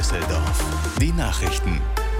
Düsseldorf. Die Nachrichten.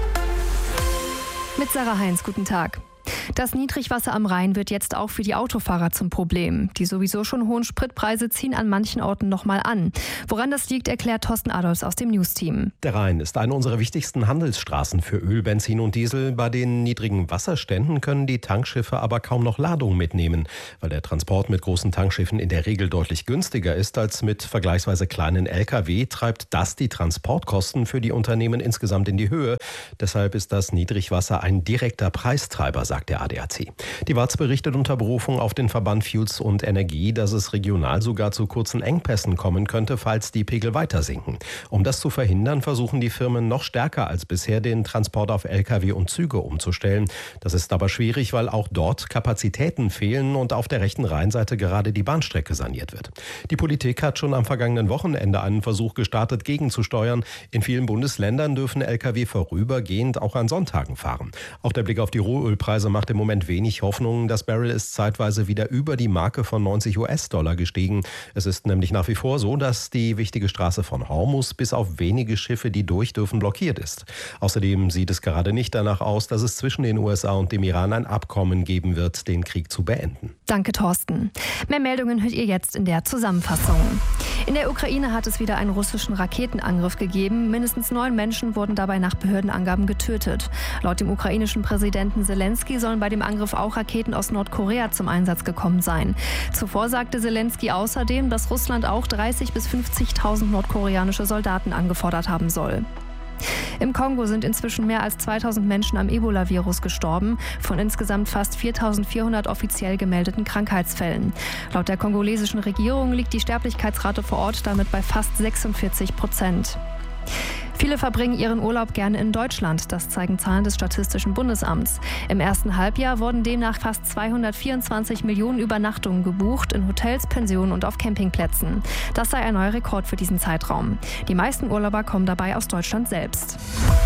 Mit Sarah Heinz, guten Tag. Das Niedrigwasser am Rhein wird jetzt auch für die Autofahrer zum Problem. Die sowieso schon hohen Spritpreise ziehen an manchen Orten nochmal an. Woran das liegt, erklärt Thorsten Adolfs aus dem Newsteam. Der Rhein ist eine unserer wichtigsten Handelsstraßen für Öl, Benzin und Diesel. Bei den niedrigen Wasserständen können die Tankschiffe aber kaum noch Ladungen mitnehmen, weil der Transport mit großen Tankschiffen in der Regel deutlich günstiger ist als mit vergleichsweise kleinen Lkw, treibt das die Transportkosten für die Unternehmen insgesamt in die Höhe. Deshalb ist das Niedrigwasser ein direkter Preistreiber, sagt der ADAC. Die Watz berichtet unter Berufung auf den Verband Fuels und Energie, dass es regional sogar zu kurzen Engpässen kommen könnte, falls die Pegel weiter sinken. Um das zu verhindern, versuchen die Firmen noch stärker als bisher den Transport auf Lkw und Züge umzustellen. Das ist aber schwierig, weil auch dort Kapazitäten fehlen und auf der rechten Rheinseite gerade die Bahnstrecke saniert wird. Die Politik hat schon am vergangenen Wochenende einen Versuch gestartet, gegenzusteuern. In vielen Bundesländern dürfen Lkw vorübergehend auch an Sonntagen fahren. Auch der Blick auf die Rohölpreise macht im Moment wenig Hoffnung. Das Barrel ist zeitweise wieder über die Marke von $90 gestiegen. Es ist nämlich nach wie vor so, dass die wichtige Straße von Hormuz bis auf wenige Schiffe, die durch dürfen, blockiert ist. Außerdem sieht es gerade nicht danach aus, dass es zwischen den USA und dem Iran ein Abkommen geben wird, den Krieg zu beenden. Danke, Thorsten. Mehr Meldungen hört ihr jetzt in der Zusammenfassung. In der Ukraine hat es wieder einen russischen Raketenangriff gegeben. Mindestens 9 Menschen wurden dabei nach Behördenangaben getötet. Laut dem ukrainischen Präsidenten Zelensky sollen bei dem Angriff auch Raketen aus Nordkorea zum Einsatz gekommen sein. Zuvor sagte Zelensky außerdem, dass Russland auch 30.000 bis 50.000 nordkoreanische Soldaten angefordert haben soll. Im Kongo sind inzwischen mehr als 2000 Menschen am Ebola-Virus gestorben, von insgesamt fast 4400 offiziell gemeldeten Krankheitsfällen. Laut der kongolesischen Regierung liegt die Sterblichkeitsrate vor Ort damit bei fast 46%. Viele verbringen ihren Urlaub gerne in Deutschland, das zeigen Zahlen des Statistischen Bundesamts. Im ersten Halbjahr wurden demnach fast 224 Millionen Übernachtungen gebucht in Hotels, Pensionen und auf Campingplätzen. Das sei ein neuer Rekord für diesen Zeitraum. Die meisten Urlauber kommen dabei aus Deutschland selbst.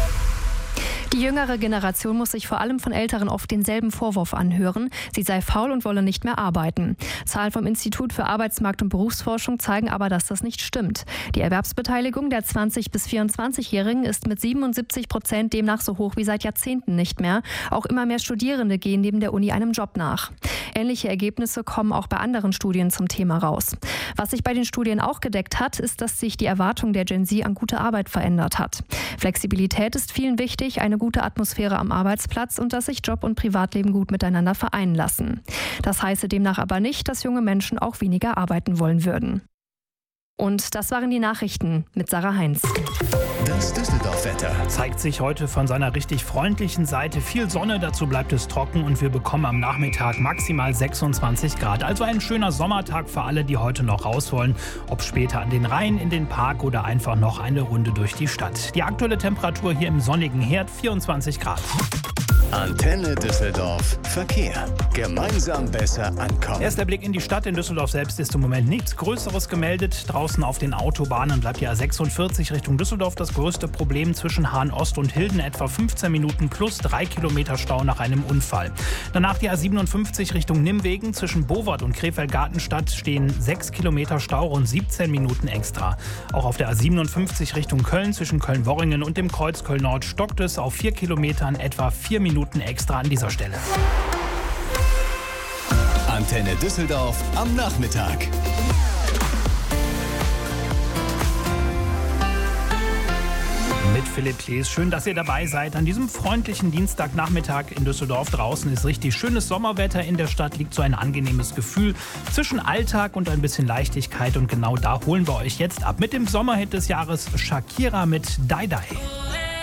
Die jüngere Generation muss sich vor allem von Älteren oft denselben Vorwurf anhören, sie sei faul und wolle nicht mehr arbeiten. Zahlen vom Institut für Arbeitsmarkt- und Berufsforschung zeigen aber, dass das nicht stimmt. Die Erwerbsbeteiligung der 20- bis 24-Jährigen ist mit 77% demnach so hoch wie seit Jahrzehnten nicht mehr. Auch immer mehr Studierende gehen neben der Uni einem Job nach. Ähnliche Ergebnisse kommen auch bei anderen Studien zum Thema raus. Was sich bei den Studien auch gedeckt hat, ist, dass sich die Erwartung der Gen Z an gute Arbeit verändert hat. Flexibilität ist vielen wichtig, eine gute Atmosphäre am Arbeitsplatz und dass sich Job und Privatleben gut miteinander vereinen lassen. Das heiße demnach aber nicht, dass junge Menschen auch weniger arbeiten wollen würden. Und das waren die Nachrichten mit Sarah Heinz. Das Düsseldorf-Wetter zeigt sich heute von seiner richtig freundlichen Seite. Viel Sonne, dazu bleibt es trocken und wir bekommen am Nachmittag maximal 26 Grad. Also ein schöner Sommertag für alle, die heute noch raus wollen. Ob später an den Rhein, in den Park oder einfach noch eine Runde durch die Stadt. Die aktuelle Temperatur hier im sonnigen Herd 24 Grad. Antenne Düsseldorf Verkehr. Gemeinsam besser ankommen. Erster Blick in die Stadt. In Düsseldorf selbst ist im Moment nichts Größeres gemeldet. Draußen auf den Autobahnen bleibt die A46 Richtung Düsseldorf das größte Problem. Zwischen Hahn-Ost und Hilden etwa 15 Minuten plus 3 Kilometer Stau nach einem Unfall. Danach die A57 Richtung Nimwegen. Zwischen Bowart und Krefeld-Gartenstadt stehen 6 Kilometer Stau, rund 17 Minuten extra. Auch auf der A57 Richtung Köln zwischen Köln-Worringen und dem Kreuz Köln-Nord stockt es auf 4 Kilometern etwa 4 Minuten extra an dieser Stelle. Antenne Düsseldorf am Nachmittag. Mit Philipp Klees. Schön, dass ihr dabei seid. An diesem freundlichen Dienstagnachmittag in Düsseldorf draußen ist richtig schönes Sommerwetter. In der Stadt liegt so ein angenehmes Gefühl zwischen Alltag und ein bisschen Leichtigkeit. Und genau da holen wir euch jetzt ab mit dem Sommerhit des Jahres Shakira mit Die Die.